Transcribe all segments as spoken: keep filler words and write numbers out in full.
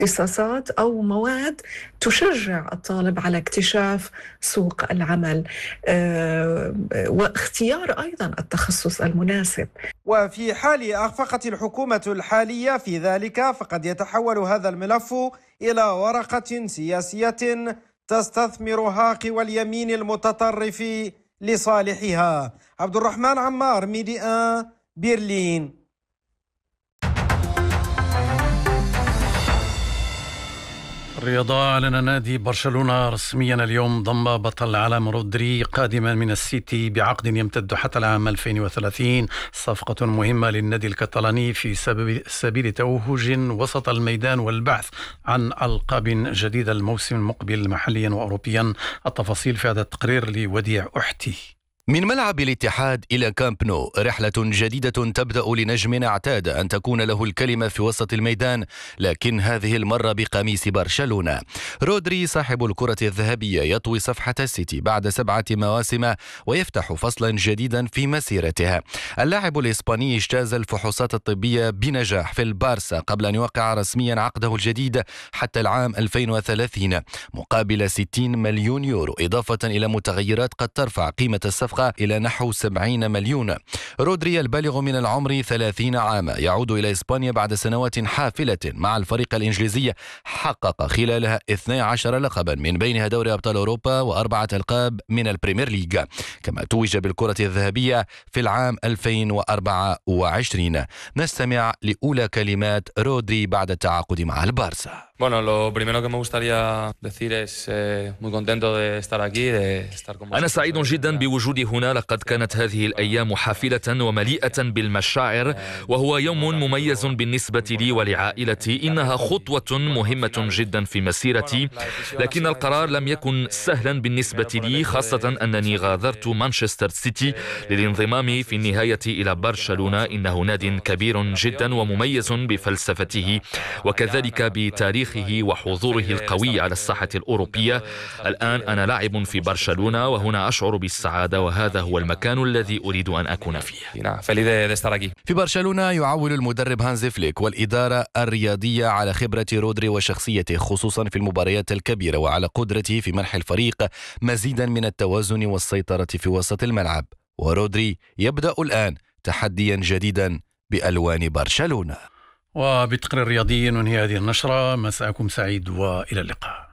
اختصاصات أو مواد تشجع الطالب على اكتشاف سوق العمل واختيار أيضا التخصص المناسب. وفي حال أخفقت الحكومة الحالية في ذلك فقد يتحول هذا الملف إلى ورقة سياسية تستثمرها قوى اليمين المتطرف لصالحها. عبد الرحمن عمار، ميديا، برلين. الرياضة. أعلن نادي برشلونة رسميا اليوم ضم بطل العالم رودري قادما من السيتي بعقد يمتد حتى العام ألفين وثلاثين، صفقة مهمة للنادي الكتالوني في سبيل توهج وسط الميدان والبحث عن ألقاب جديدة الموسم المقبل محليا وأوروبيا. التفاصيل في هذا التقرير لوديع أحتي. من ملعب الاتحاد إلى كامب نو، رحلة جديدة تبدأ لنجم اعتاد أن تكون له الكلمة في وسط الميدان، لكن هذه المرة بقميص برشلونة. رودري صاحب الكرة الذهبية يطوي صفحة السيتي بعد سبعة مواسم ويفتح فصلا جديدا في مسيرته. اللاعب الإسباني اجتاز الفحوصات الطبية بنجاح في البارسا قبل أن يوقع رسميا عقده الجديد حتى العام ألفين وثلاثين مقابل ستين مليون يورو، إضافة إلى متغيرات قد ترفع قيمة الصفقة إلى نحو سبعين مليون. رودري البالغ من العمر ثلاثين عاما يعود إلى إسبانيا بعد سنوات حافلة مع الفريق الإنجليزي، حقق خلالها اثني عشر لقبا من بينها دوري أبطال أوروبا وأربعة ألقاب من البريمير ليج، كما توج بالكرة الذهبية في العام ألفين وأربعة وعشرين. نستمع لأولى كلمات رودري بعد التعاقد مع البارسا. Bueno, lo primero que me gustaría decir es eh, muy contento de estar aquí, de estar con vosotros. أنا سعيد جدا بوجودي هنا، لقد كانت هذه الأيام حافلة ومليئة بالمشاعر، وهو يوم مميز بالنسبة لي ولعائلتي. إنها خطوة مهمة جدا في مسيرتي، لكن القرار لم يكن سهلا بالنسبة لي، خاصة أنني غادرت مانشستر سيتي للانضمام في النهاية إلى برشلونة. إنه ناد كبير جدا ومميز بفلسفته وكذلك بتاريخ وحضوره القوي على الساحة الأوروبية. الآن أنا لاعب في برشلونة وهنا أشعر بالسعادة، وهذا هو المكان الذي أريد أن أكون فيه. في برشلونة يعول المدرب هانز فليك والإدارة الرياضية على خبرة رودري وشخصيته، خصوصا في المباريات الكبيرة، وعلى قدرته في منح الفريق مزيدا من التوازن والسيطرة في وسط الملعب. ورودري يبدأ الآن تحديا جديدا بألوان برشلونة. وبتقرير رياضي ننهي هذه النشرة. مساءكم سعيد وإلى اللقاء.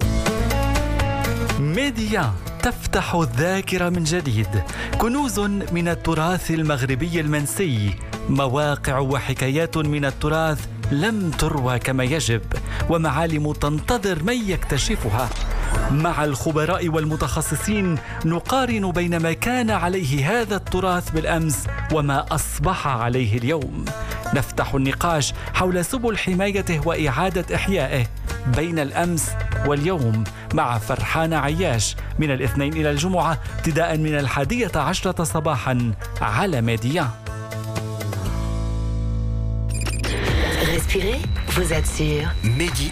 ميديا تفتح الذاكرة من جديد، كنوز من التراث المغربي المنسي، مواقع وحكايات من التراث لم تروى كما يجب، ومعالم تنتظر من يكتشفها. مع الخبراء والمتخصصين نقارن بين ما كان عليه هذا التراث بالأمس وما أصبح عليه اليوم. نفتح النقاش حول سبل حمايته وإعادة إحيائه بين الأمس واليوم مع فرحان عياش من الاثنين إلى الجمعة ابتداء من الحادية عشرة صباحا على ميديا. Respirez, vous êtes sur Medi